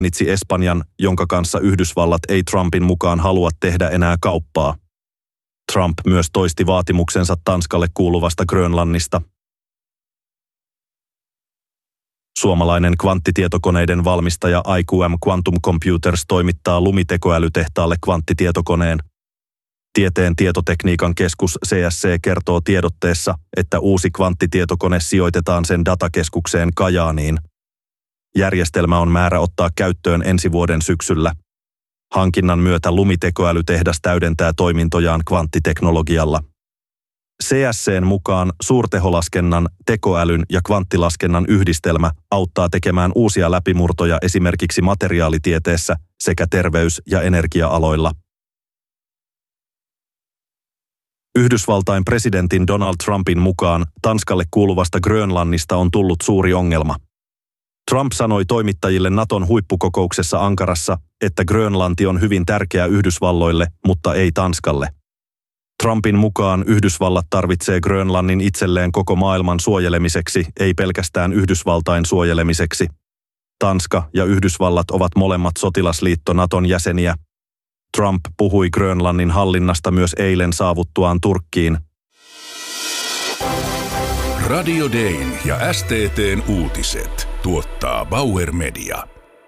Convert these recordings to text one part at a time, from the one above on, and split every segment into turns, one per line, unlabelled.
mainitsi Espanjan, jonka kanssa Yhdysvallat ei Trumpin mukaan halua tehdä enää kauppaa. Trump myös toisti vaatimuksensa Tanskalle kuuluvasta Grönlannista. Suomalainen kvanttitietokoneiden valmistaja IQM Quantum Computers toimittaa lumitekoälytehtaalle kvanttitietokoneen. Tieteen tietotekniikan keskus CSC kertoo tiedotteessa, että uusi kvanttitietokone sijoitetaan sen datakeskukseen Kajaaniin. Järjestelmä on määrä ottaa käyttöön ensi vuoden syksyllä. Hankinnan myötä lumitekoälytehdas täydentää toimintojaan kvanttiteknologialla. CSC:n mukaan suurteholaskennan, tekoälyn ja kvanttilaskennan yhdistelmä auttaa tekemään uusia läpimurtoja esimerkiksi materiaalitieteessä sekä terveys- ja energia-aloilla. Yhdysvaltain presidentin Donald Trumpin mukaan Tanskalle kuuluvasta Grönlannista on tullut suuri ongelma. Trump sanoi toimittajille Naton huippukokouksessa Ankarassa, että Grönlanti on hyvin tärkeä Yhdysvalloille, mutta ei Tanskalle. Trumpin mukaan Yhdysvallat tarvitsee Grönlannin itselleen koko maailman suojelemiseksi, ei pelkästään Yhdysvaltain suojelemiseksi. Tanska ja Yhdysvallat ovat molemmat sotilasliitto Naton jäseniä. Trump puhui Grönlannin hallinnasta myös eilen saavuttuaan Turkkiin.
Radio Dayn ja STT:n uutiset tuottaa Bauer Media.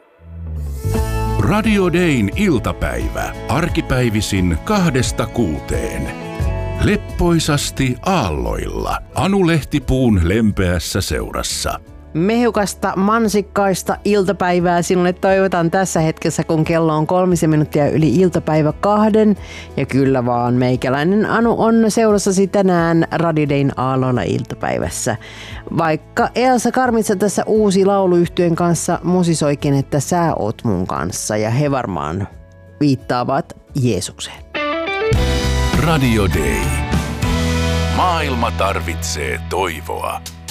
Radio Dayn iltapäivä, arkipäivisin 2–6. Leppoisasti aalloilla, Anu Lehtipuun lempeässä seurassa.
Mehukasta, mansikkaista iltapäivää sinulle toivotan tässä hetkessä, kun kello on 3 minuuttia yli iltapäivä 2. Ja kyllä vaan, meikäläinen Anu on seurassasi tänään Radio Dayn aalloilla iltapäivässä. Vaikka Elsa Karmitsa tässä uusi lauluyhtyön kanssa musisoikin, että sä oot mun kanssa, ja he varmaan viittaavat Jeesukseen.
Radio Day. Maailma tarvitsee toivoa.